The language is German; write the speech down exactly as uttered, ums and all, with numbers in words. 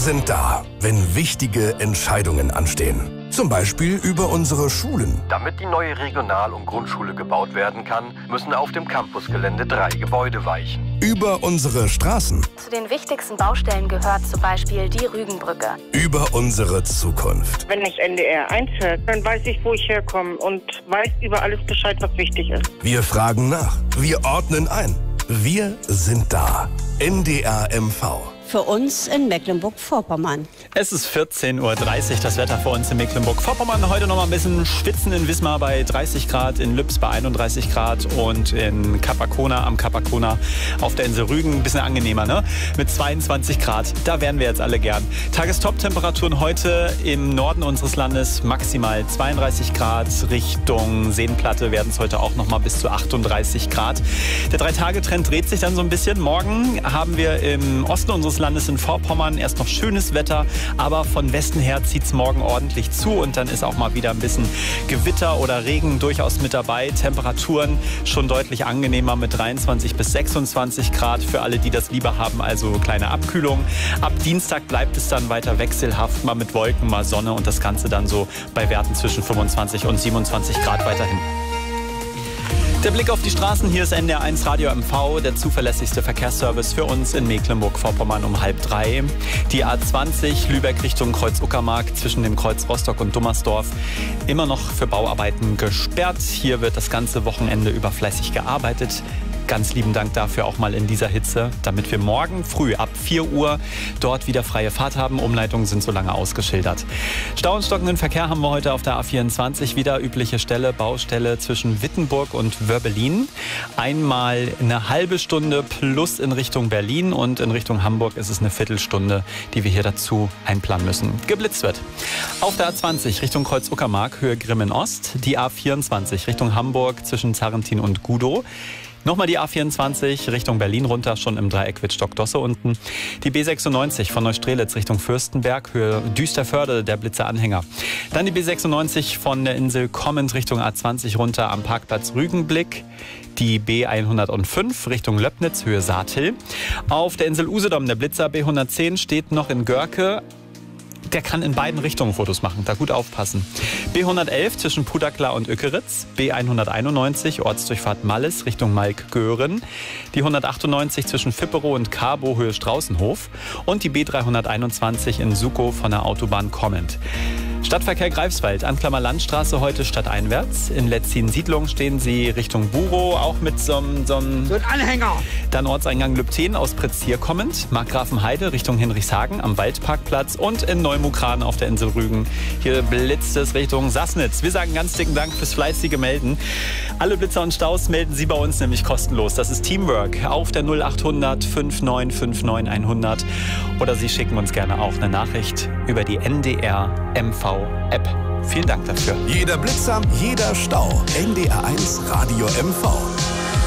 sind da, wenn wichtige Entscheidungen anstehen. Zum Beispiel über unsere Schulen. Damit die neue Regional- und Grundschule gebaut werden kann, müssen auf dem Campusgelände drei Gebäude weichen. Über unsere Straßen. Zu den wichtigsten Baustellen gehört zum Beispiel die Rügenbrücke. Über unsere Zukunft. Wenn ich N D R eins höre, dann weiß ich, wo ich herkomme und weiß über alles Bescheid, was wichtig ist. Wir fragen nach. Wir ordnen ein. Wir sind da. N D R M V. Für uns in Mecklenburg-Vorpommern. Es ist vierzehn Uhr dreißig, das Wetter für uns in Mecklenburg-Vorpommern. Heute noch mal ein bisschen schwitzen in Wismar bei dreißig Grad, in Lübs bei einunddreißig Grad und in Capacona, am Capacona auf der Insel Rügen ein bisschen angenehmer, ne? Mit zweiundzwanzig Grad. Da wären wir jetzt alle gern. Tagestop-Temperaturen heute im Norden unseres Landes maximal zweiunddreißig Grad. Richtung Seenplatte werden es heute auch noch mal bis zu achtunddreißig Grad. Der Drei-Tage-Trend dreht sich dann so ein bisschen. Morgen haben wir im Osten unseres Landes in Vorpommern erst noch schönes Wetter, aber von Westen her zieht es morgen ordentlich zu und dann ist auch mal wieder ein bisschen Gewitter oder Regen durchaus mit dabei. Temperaturen schon deutlich angenehmer mit dreiundzwanzig bis sechsundzwanzig Grad für alle, die das lieber haben, also kleine Abkühlung. Ab Dienstag bleibt es dann weiter wechselhaft, mal mit Wolken, mal Sonne und das Ganze dann so bei Werten zwischen fünfundzwanzig und siebenundzwanzig Grad weiterhin. Der Blick auf die Straßen, hier ist N D R eins Radio M V, der zuverlässigste Verkehrsservice für uns in Mecklenburg-Vorpommern um halb drei. Die A zwanzig Lübeck Richtung Kreuz Uckermark zwischen dem Kreuz Rostock und Dummersdorf immer noch für Bauarbeiten gesperrt. Hier wird das ganze Wochenende über fleißig gearbeitet. Ganz lieben Dank dafür auch mal in dieser Hitze, damit wir morgen früh ab vier Uhr dort wieder freie Fahrt haben. Umleitungen sind so lange ausgeschildert. Stau und stockenden Verkehr haben wir heute auf der A vierundzwanzig wieder. Übliche Stelle, Baustelle zwischen Wittenburg und Wörbelin. Einmal eine halbe Stunde plus in Richtung Berlin und in Richtung Hamburg ist es eine Viertelstunde, die wir hier dazu einplanen müssen. Geblitzt wird. Auf der A zwanzig Richtung Kreuz Uckermark, Höhe Grimmen Ost. Die A vierundzwanzig Richtung Hamburg zwischen Zarrentin und Gudow. Nochmal die A vierundzwanzig Richtung Berlin runter, schon im Dreieck Wittstock-Dosse unten. Die B sechsundneunzig von Neustrelitz Richtung Fürstenberg, Höhe Düsterförde, der Blitzeranhänger. Dann die B sechsundneunzig von der Insel kommend Richtung A zwanzig runter am Parkplatz Rügenblick. Die B hundertfünf Richtung Löbnitz, Höhe Saathill. Auf der Insel Usedom der Blitzer B hundertzehn steht noch in Görke. Der kann in beiden Richtungen Fotos machen, da gut aufpassen. B hundertelf zwischen Pudakla und Ökeritz, B hunderteinundneunzig Ortsdurchfahrt Malles Richtung Malk-Göhren, die hundertachtundneunzig zwischen Fipperow und Carbo Höhe Straußenhof und die B dreihunderteinundzwanzig in Sukow von der Autobahn kommend. Stadtverkehr Greifswald, Anklammer Landstraße heute stadteinwärts. In Letzin-Siedlung stehen Sie Richtung Burow, auch mit so einem so so Anhänger. Dann Ortseingang Lübten aus Pretzier kommend. Markgrafenheide Richtung Hinrichshagen am Waldparkplatz und in Neumukran auf der Insel Rügen. Hier blitzt es Richtung Sassnitz. Wir sagen ganz dicken Dank fürs fleißige Melden. Alle Blitzer und Staus melden Sie bei uns nämlich kostenlos. Das ist Teamwork auf der null achthundert neunundfünfzig neunundfünfzig hundert oder Sie schicken uns gerne auch eine Nachricht über die N D R M V App. Vielen Dank dafür. Jeder Blitzer, jeder Stau. N D R eins Radio M V.